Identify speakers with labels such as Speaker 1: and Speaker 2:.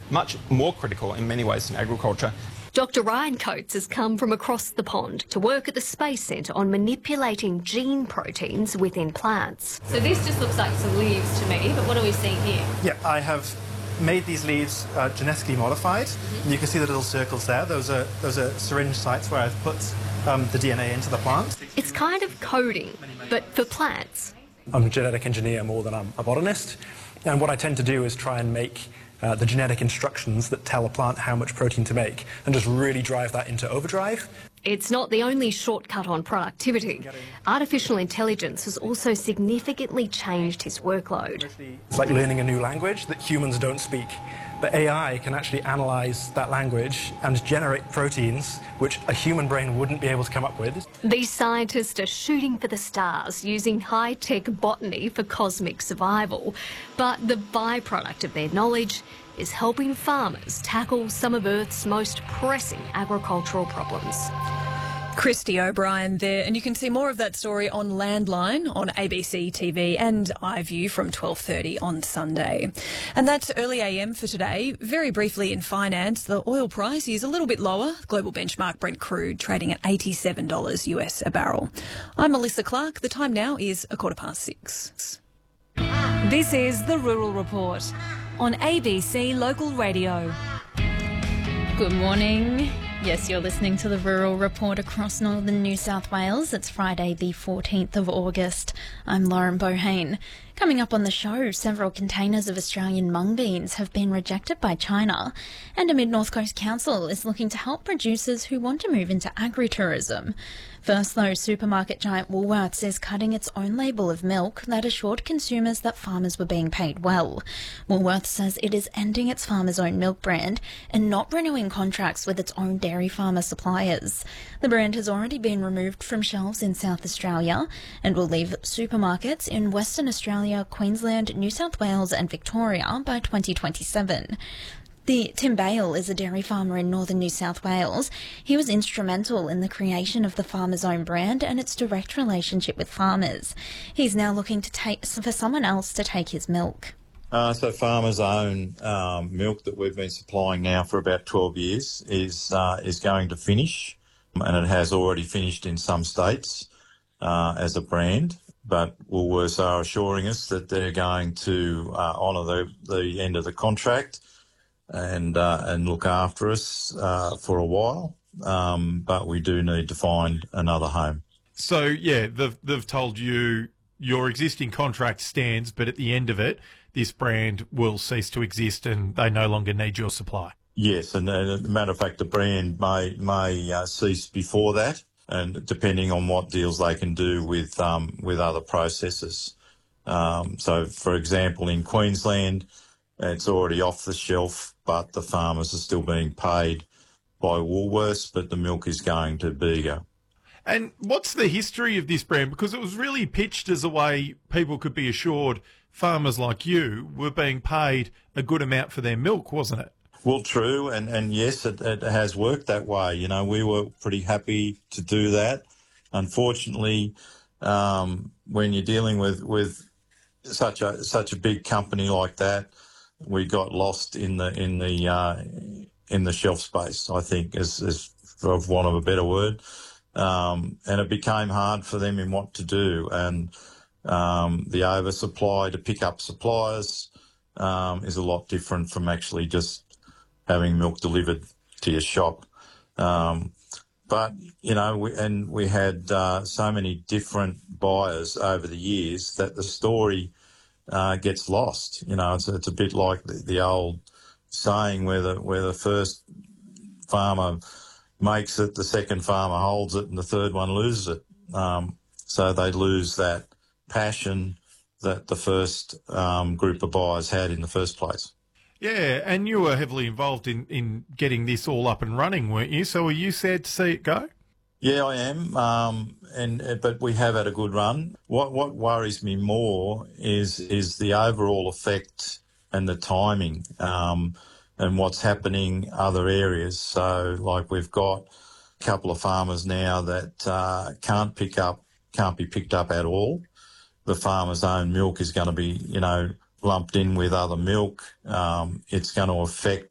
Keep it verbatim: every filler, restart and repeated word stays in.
Speaker 1: much more critical in many ways than agriculture.
Speaker 2: Doctor Ryan Coates has come from across the pond to work at the Space Centre on manipulating gene proteins within plants.
Speaker 3: So this just looks like some leaves to me, but what are we seeing here?
Speaker 4: Yeah, I have made these leaves uh, genetically modified. Mm-hmm. And you can see the little circles there. Those are, those are syringe sites where I've put um, the D N A into the plant.
Speaker 2: It's kind of coding, but for plants.
Speaker 4: I'm a genetic engineer more than I'm a botanist. And what I tend to do is try and make Uh, the genetic instructions that tell a plant how much protein to make and just really drive that into overdrive.
Speaker 2: It's not the only shortcut on productivity. Artificial intelligence has also significantly changed his workload.
Speaker 4: It's like learning a new language that humans don't speak. But A I can actually analyse that language and generate proteins which a human brain wouldn't be able to come up with.
Speaker 2: These scientists are shooting for the stars using high-tech botany for cosmic survival. But the byproduct of their knowledge is helping farmers tackle some of Earth's most pressing agricultural problems.
Speaker 5: Christy O'Brien there, and you can see more of that story on Landline on A B C T V and iView from twelve thirty on Sunday. And that's early A M for today. Very briefly in finance, the oil price is a little bit lower. Global benchmark Brent crude trading at eighty-seven dollars U S a barrel. I'm Melissa Clark. The time now is a quarter past six.
Speaker 6: This is the Rural Report on A B C Local Radio.
Speaker 7: Good morning. Yes, you're listening to the Rural Report across northern New South Wales. It's Friday the fourteenth of August. I'm Lauren Bohane. Coming up on the show, several containers of Australian mung beans have been rejected by China, and a Mid-North Coast council is looking to help producers who want to move into agritourism. First, though, supermarket giant Woolworths is cutting its own label of milk that assured consumers that farmers were being paid well. Woolworths says it is ending its Farmers Own Milk brand and not renewing contracts with its own dairy farmer suppliers. The brand has already been removed from shelves in South Australia and will leave supermarkets in Western Australia, Queensland, New South Wales and Victoria by twenty twenty-seven. The Tim Bale is a dairy farmer in northern New South Wales. He was instrumental in the creation of the Farmers Own brand and its direct relationship with farmers. He's now looking to take for someone else to take his milk.
Speaker 8: Uh, so Farmers Own um, milk that we've been supplying now for about twelve years is uh, is going to finish, and it has already finished in some states uh, as a brand. But Woolworths are assuring us that they're going to uh, honour the, the end of the contract and uh, and look after us uh, for a while. Um, but we do need to find another home.
Speaker 9: So, yeah, they've, they've told you your existing contract stands, but at the end of it, this brand will cease to exist and they no longer need your supply.
Speaker 8: Yes, and uh, as a matter of fact, the brand may, may uh, cease before that, and depending on what deals they can do with um, with other processors. Um, so, for example, in Queensland, it's already off the shelf, but the farmers are still being paid by Woolworths, but the milk is going to Bega.
Speaker 9: And what's the history of this brand? Because it was really pitched as a way people could be assured farmers like you were being paid a good amount for their milk, wasn't it?
Speaker 8: Well, true, and, and yes, it, it has worked that way. You know, we were pretty happy to do that. Unfortunately, um, when you're dealing with, with such a such a big company like that, we got lost in the in the uh, in the shelf space, I think, as, as for want of a better word, um, and it became hard for them in what to do, and um, the oversupply to pick up suppliers um, is a lot different from actually just having milk delivered to your shop. Um, but, you know, we, and we had uh, so many different buyers over the years that the story uh, gets lost. You know, it's, it's a bit like the, the old saying where the, where the first farmer makes it, the second farmer holds it, and the third one loses it. Um, so they lose that passion that the first um, group of buyers had in the first place.
Speaker 9: Yeah, and you were heavily involved in, in getting this all up and running, weren't you? So are you sad to see it go?
Speaker 8: Yeah, I am, um, and but we have had a good run. What what worries me more is is the overall effect and the timing, um, and what's happening other areas. So, like we've got a couple of farmers now that uh, can't pick up, can't be picked up at all. The Farmers Own milk is going to be, you know, lumped in with other milk. Um, it's going to affect